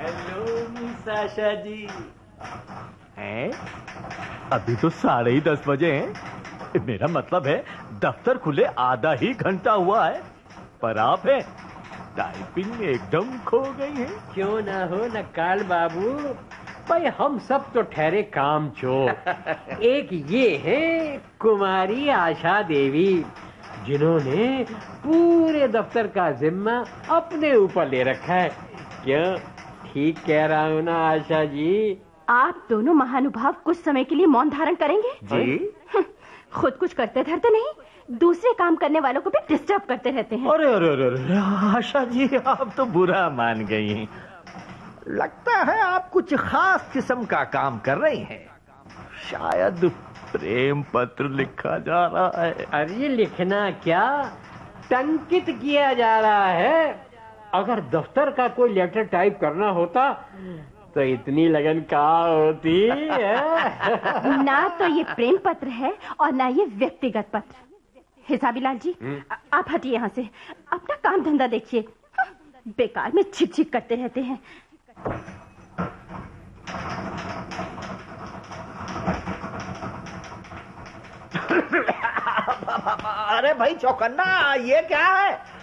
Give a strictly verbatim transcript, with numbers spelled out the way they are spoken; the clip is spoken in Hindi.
Hello miss Asha ji. हैं? अभी तो साढ़े ही दस बजे हैं। मेरा मतलब है दफ्तर खुले आधा ही घंटा हुआ है, पर आप हैं टाइपिंग में एकदम खो गई हैं। क्यों ना हो नक्काल बाबू, भाई हम सब तो ठहरे काम चोर। एक ये है कुमारी आशा देवी, जिन्होंने पूरे दफ्तर का जिम्मा अपने ऊपर ले रखा है। क्यों, ठीक कह रहा हूँ ना आशा जी? आप दोनों महानुभाव कुछ समय के लिए मौन धारण करेंगे? जी? खुद कुछ करते धरते नहीं, दूसरे काम करने वालों को भी डिस्टर्ब करते रहते हैं। अरे अरे अरे आशा जी, आप तो बुरा मान गई। लगता है आप कुछ खास किस्म का काम कर रही हैं। शायद प्रेम पत्र लिखा जा रहा है। अरे लिखना क्या, टंकित किया जा रहा है। अगर दफ्तर का कोई लेटर टाइप करना होता तो इतनी लगन कहाँ होती है? ना तो ये प्रेम पत्र है और ना ये व्यक्तिगत पत्र। हिसाबी लाल जी, आप हटिए यहाँ से, अपना काम धंधा देखिए। बेकार में छिक छिक करते रहते हैं। अरे भाई चौकन्ना, ये क्या है?